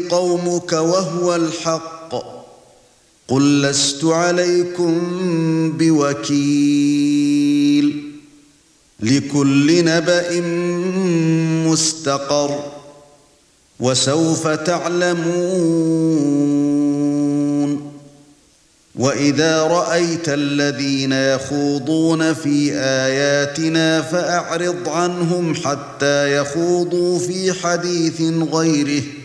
قومك وهو الحق قل لست عليكم بوكيل لكل نبأ مستقر وسوف تعلمون وإذا رأيت الذين يخوضون في آياتنا فأعرض عنهم حتى يخوضوا في حديث غيره